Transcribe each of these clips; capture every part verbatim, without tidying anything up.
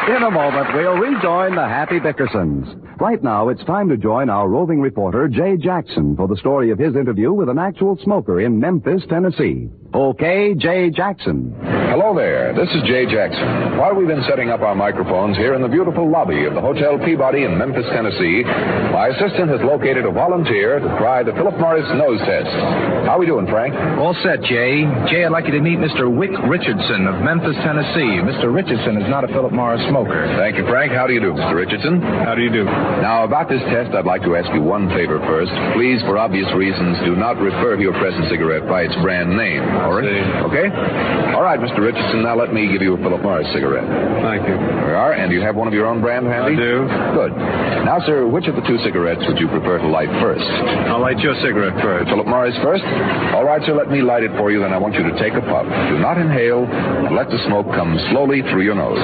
In a moment, we'll rejoin the Happy Bickersons. Right now, it's time to join our roving reporter, Jay Jackson, for the story of his interview with an actual smoker in Memphis, Tennessee. Okay, Jay Jackson. Hello there. This is Jay Jackson. While we've been setting up our microphones here in the beautiful lobby of the Hotel Peabody in Memphis, Tennessee, my assistant has located a volunteer to try the Philip Morris nose test. How are we doing, Frank? All set, Jay. Jay, I'd like you to meet Mister Wick Richardson of Memphis, Tennessee. Mister Richardson is not a Philip Morris smoker. Thank you, Frank. How do you do, Mister Richardson? How do you do? Now, about this test, I'd like to ask you one favor first. Please, for obvious reasons, do not refer to your present cigarette by its brand name. All right? Okay? All right, Mister Richardson, now let me give you a Philip Morris cigarette. Thank you. There we are. And you have one of your own brand handy? I do. Good. Now, sir, which of the two cigarettes would you prefer to light first? I'll light your cigarette first. Philip Morris first? All right, sir, let me light it for you, then I want you to take a puff. Do not inhale, and let the smoke come slowly through your nose.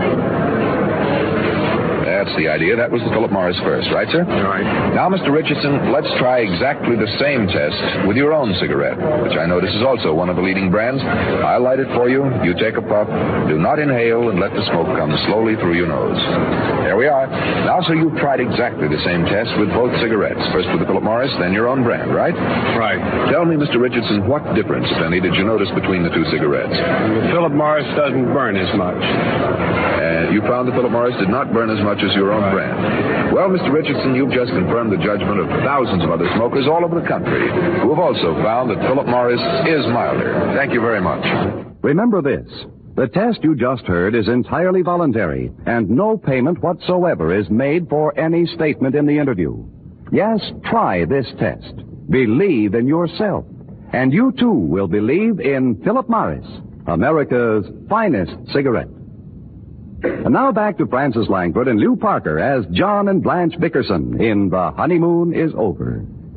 That's the idea. That was the Philip Morris first, right, sir? Right. Now, Mister Richardson, let's try exactly the same test with your own cigarette, which I notice is also one of the leading brands. I'll light it for you. You take a puff. Do not inhale, and let the smoke come slowly through your nose. There we are. Now, sir, you've tried exactly the same test with both cigarettes. First with the Philip Morris, then your own brand, right? Right. Tell me, Mister Richardson, what difference, if any, did you notice between the two cigarettes? The Philip Morris doesn't burn as much. And you found the Philip Morris did not burn as much as your own Right. brand. Well, Mister Richardson, you've just confirmed the judgment of thousands of other smokers all over the country who have also found that Philip Morris is milder. Thank you very much. Remember this. The test you just heard is entirely voluntary, and no payment whatsoever is made for any statement in the interview. Yes, try this test. Believe in yourself. And you, too, will believe in Philip Morris, America's finest cigarette. And now back to Francis Langford and Lew Parker as John and Blanche Bickerson in The Honeymoon is Over.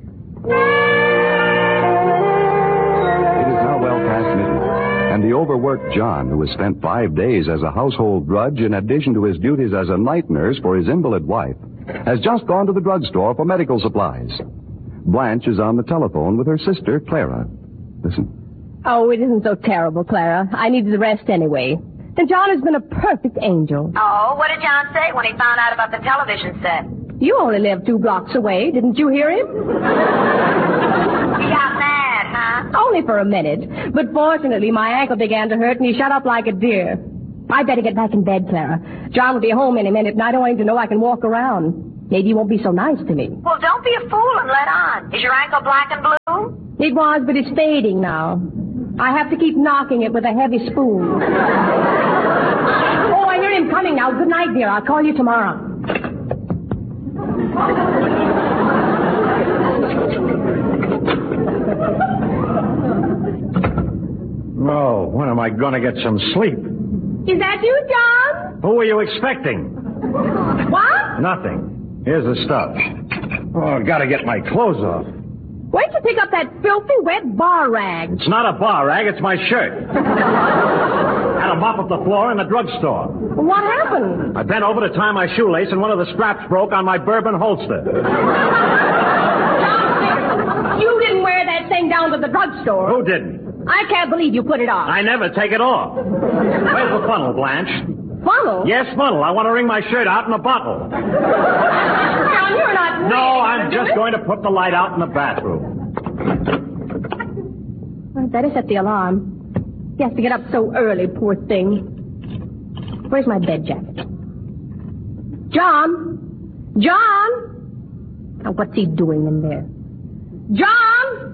It is now well past midnight, and the overworked John, who has spent five days as a household drudge in addition to his duties as a night nurse for his invalid wife, has just gone to the drugstore for medical supplies. Blanche is on the telephone with her sister, Clara. Listen. Oh, it isn't so terrible, Clara. I needed the rest anyway. And John has been a perfect angel. Oh, what did John say when he found out about the television set? You only live two blocks away. Didn't you hear him? He got mad, huh? Only for a minute. But fortunately, my ankle began to hurt, and he shut up like a deer. I'd better get back in bed, Clara. John will be home any minute, and I don't want him to know I can walk around. Maybe he won't be so nice to me. Well, don't be a fool and let on. Is your ankle black and blue? It was, but it's fading now. I have to keep knocking it with a heavy spoon. Oh, I hear him coming now. Good night, dear. I'll call you tomorrow. Oh, when am I going to get some sleep? Is that you, John? Who were you expecting? What? Nothing. Here's the stuff. Oh, I've got to get my clothes off. Where'd you pick up that filthy, wet bar rag? It's not a bar rag, it's my shirt. Had a mop up the floor in the drugstore. What happened? I bent over to tie my shoelace and one of the straps broke on my bourbon holster. You didn't wear that thing down to the drugstore. Who didn't? I can't believe you put it on. I never take it off. Where's the funnel, Blanche? Funnel? Yes, funnel. I want to wring my shirt out in a bottle. John, you're not... No, I'm just going to put the light out in the bathroom. I'd better set the alarm. He has to get up so early, poor thing. Where's my bed jacket? John? John? Now, what's he doing in there? John?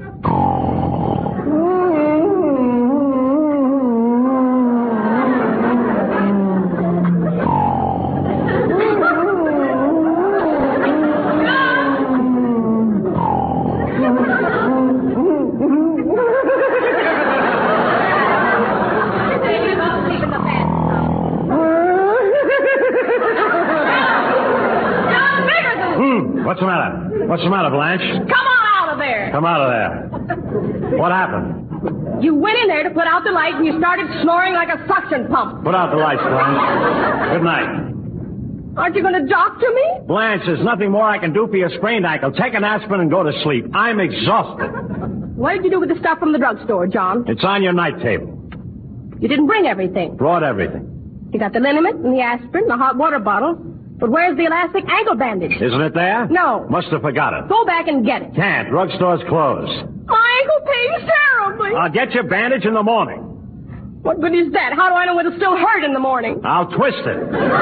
What's the matter? What's the matter, Blanche? Come on out of there. Come out of there. What happened? You went in there to put out the light and you started snoring like a suction pump. Put out the lights, Blanche. Good night. Aren't you going to doctor me? Blanche, there's nothing more I can do for your sprained ankle. Take an aspirin and go to sleep. I'm exhausted. What did you do with the stuff from the drugstore, John? It's on your night table. You didn't bring everything. Brought everything. You got the liniment and the aspirin and the hot water bottle. But where's the elastic ankle bandage? Isn't it there? No. Must have forgot it. Go back and get it. Can't. Drugstore's closed. My ankle pains terribly. I'll get your bandage in the morning. What good is that? How do I know it'll still hurt in the morning? I'll twist it.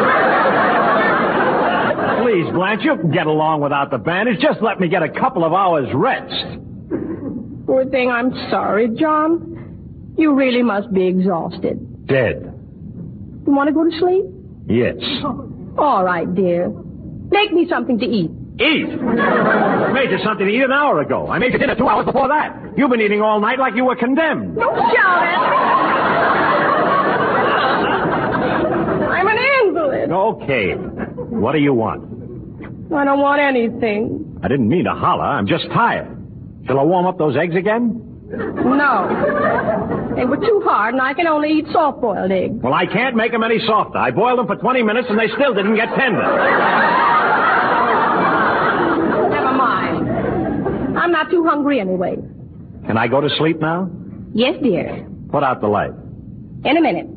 Please, Blanche, you can get along without the bandage. Just let me get a couple of hours rest. Poor thing, I'm sorry, John. You really must be exhausted. Dead. You want to go to sleep? Yes. All right, dear. Make me something to eat. Eat? I made you something to eat an hour ago. I made you dinner two hours before that. You've been eating all night like you were condemned. Don't shout at me. I'm an invalid. Okay. What do you want? I don't want anything. I didn't mean to holler. I'm just tired. Shall I warm up those eggs again? No. They were too hard, and I can only eat soft-boiled eggs. Well, I can't make them any softer. I boiled them for twenty minutes, and they still didn't get tender. Never mind. I'm not too hungry anyway. Can I go to sleep now? Yes, dear. Put out the light. In a minute.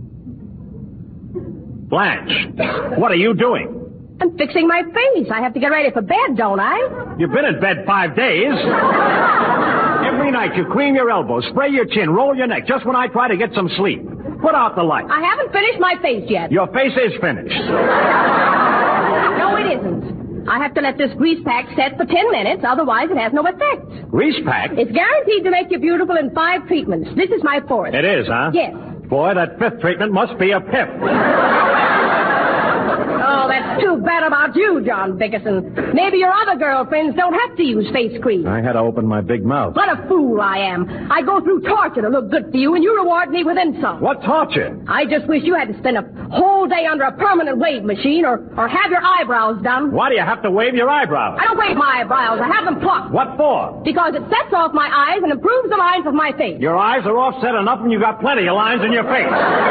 Blanche, what are you doing? I'm fixing my face. I have to get ready for bed, don't I? You've been in bed five days. Every night you cream your elbows, spray your chin, roll your neck, just when I try to get some sleep. Put out the light. I haven't finished my face yet. Your face is finished. No, it isn't. I have to let this grease pack set for ten minutes, otherwise it has no effect. Grease pack? It's guaranteed to make you beautiful in five treatments. This is my fourth. It is, huh? Yes. Boy, that fifth treatment must be a pip. Oh, that's too bad about you, John Bickerson. Maybe your other girlfriends don't have to use face cream. I had to open my big mouth. What a fool I am. I go through torture to look good for you, and you reward me with insult. What torture? I just wish you had to spend a whole day under a permanent wave machine or, or have your eyebrows done. Why do you have to wave your eyebrows? I don't wave my eyebrows. I have them plucked. What for? Because it sets off my eyes and improves the lines of my face. Your eyes are offset enough and you got plenty of lines in your face.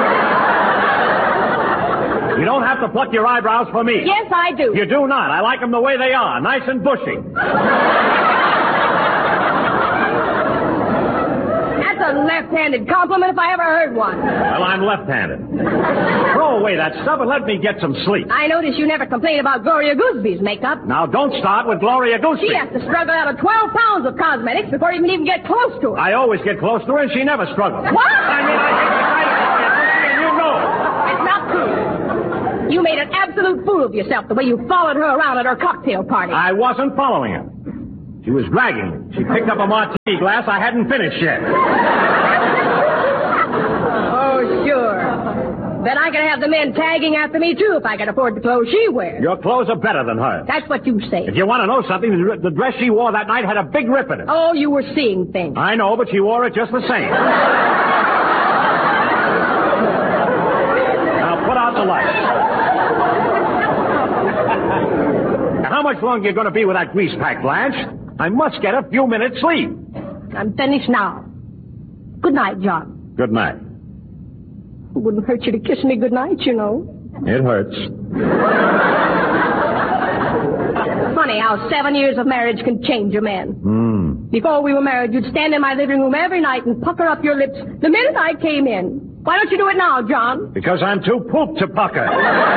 You don't have to pluck your eyebrows for me. Yes, I do. You do not. I like them the way they are, nice and bushy. That's a left-handed compliment if I ever heard one. Well, I'm left-handed. Throw away that stuff and let me get some sleep. I notice you never complain about Gloria Gooseby's makeup. Now, don't start with Gloria Gooseby. She has to struggle out of twelve pounds of cosmetics before you can even get close to her. I always get close to her and she never struggles. What? I mean, I think it's nice and you know it. It's not true. You made an absolute fool of yourself the way you followed her around at her cocktail party. I wasn't following her. She was dragging me. She picked up a martini glass I hadn't finished yet. Oh, sure. Then I can have the men tagging after me, too, if I can afford the clothes she wears. Your clothes are better than hers. That's what you say. If you want to know something, the dress she wore that night had a big rip in it. Oh, you were seeing things. I know, but she wore it just the same. Now, put out the light. Now, how much longer are you going to be with that grease pack, Blanche? I must get a few minutes sleep. I'm finished now. Good night, John. Good night. It wouldn't hurt you to kiss me good night, you know. It hurts. Funny how seven years of marriage can change a man. Mm. Before we were married, you'd stand in my living room every night and pucker up your lips the minute I came in. Why don't you do it now, John? Because I'm too poop to pucker.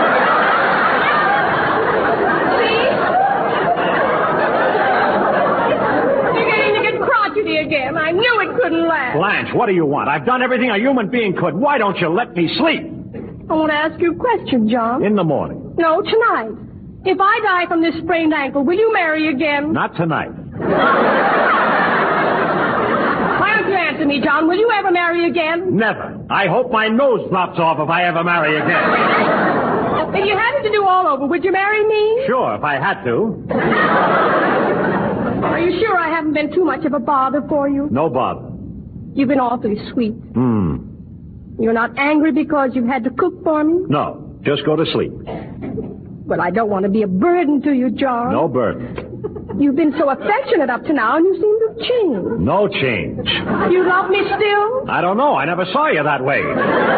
Again. I knew it couldn't last. Blanche, what do you want? I've done everything a human being could. Why don't you let me sleep? I want to ask you a question, John. In the morning. No, tonight. If I die from this sprained ankle, will you marry again? Not tonight. Why don't you answer me, John? Will you ever marry again? Never. I hope my nose drops off if I ever marry again. If you had it to do all over, would you marry me? Sure, if I had to. Are you sure I haven't been too much of a bother for you? No bother. You've been awfully sweet. Hmm. You're not angry because you've had to cook for me? No, just go to sleep. Well, I don't want to be a burden to you, John. No burden. You've been so affectionate up to now, and you seem to have changed. No change. You love me still? I don't know. I never saw you that way.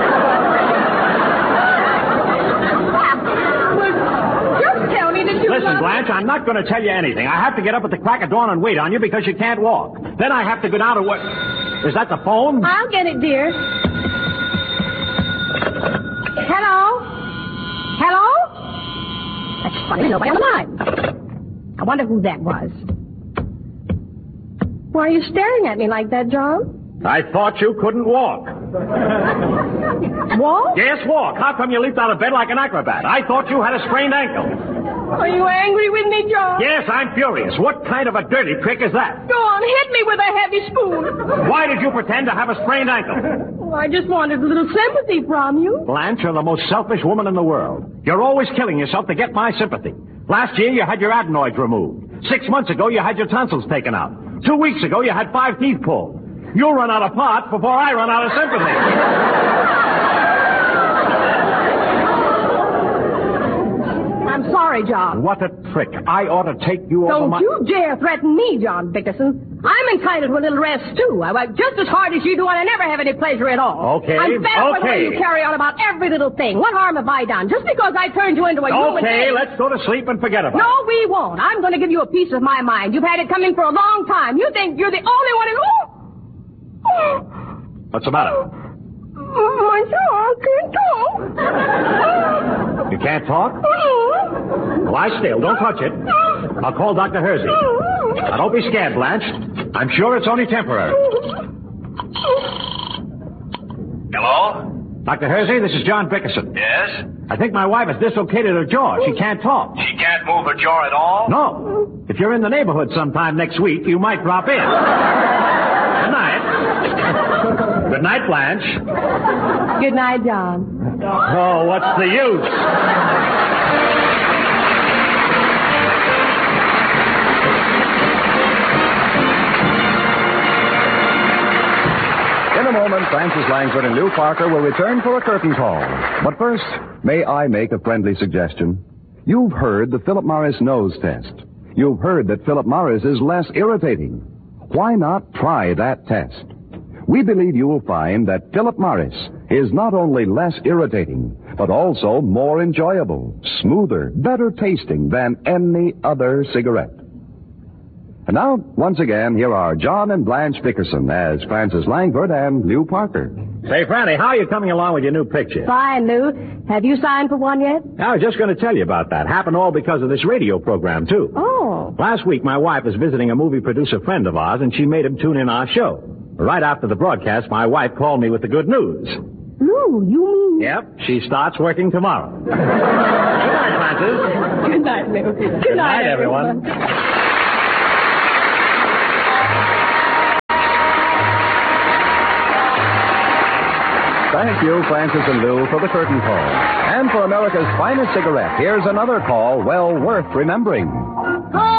Listen, Blanche, I'm not going to tell you anything. I have to get up at the crack of dawn and wait on you because you can't walk. Then I have to go down to work. Is that the phone? I'll get it, dear. Hello? funny, there's nobody on the line. I wonder who that was. Why are you staring at me like that, John? I thought you couldn't walk. Walk? Yes, walk. How come you leaped out of bed like an acrobat? I thought you had a sprained ankle. Are you angry with me, John? Yes, I'm furious. What kind of a dirty trick is that? Go on, hit me with a heavy spoon. Why did you pretend to have a sprained ankle? Oh, I just wanted a little sympathy from you. Blanche, you're the most selfish woman in the world. You're always killing yourself to get my sympathy. Last year, you had your adenoids removed. Six months ago, you had your tonsils taken out. Two weeks ago, you had five teeth pulled. You'll run out of parts before I run out of sympathy. I'm sorry, John. What a trick. I ought to take you over Don't my... you dare threaten me, John Dickerson. I'm entitled to a little rest, too. I work just as hard as you do, and I never have any pleasure at all. Okay, I'm fed up with the way okay. you carry on about every little thing. What harm have I done? Just because I turned you into a human Okay, being. let's go to sleep and forget about it. No, we won't. I'm going to give you a piece of my mind. You've had it coming for a long time. You think you're the only one in... Oh! Oh! What's the matter? My jaw can't talk. You can't talk? Oh. Lie still. Don't touch it. I'll call Doctor Hersey. Now, don't be scared, Blanche. I'm sure it's only temporary. Hello? Doctor Hersey, this is John Dickerson. Yes? I think my wife has dislocated her jaw. She can't talk. She can't move her jaw at all? No. If you're in the neighborhood sometime next week, you might drop in. Good night. Good night, Blanche. Good night, John. Oh, what's the use? In a moment, Francis Langford and Lou Parker will return for a curtain call. But first, may I make a friendly suggestion? You've heard the Philip Morris nose test. You've heard that Philip Morris is less irritating. Why not try that test? We believe you will find that Philip Morris is not only less irritating, but also more enjoyable, smoother, better tasting than any other cigarette. And now, once again, here are John and Blanche Dickerson as Francis Langford and Lou Parker. Say, Franny, how are you coming along with your new picture? Fine, Lou. Have you signed for one yet? I was just going to tell you about that. Happened all because of this radio program, too. Oh. Last week, my wife was visiting a movie producer friend of ours, and she made him tune in our show. Right after the broadcast, my wife called me with the good news. Lou, you mean... Yep, she starts working tomorrow. Good night, Francis. Good night, Lou. Good, Good night, everyone. Thank you, Francis and Lou, for the curtain call. And for America's finest cigarette, here's another call well worth remembering. Call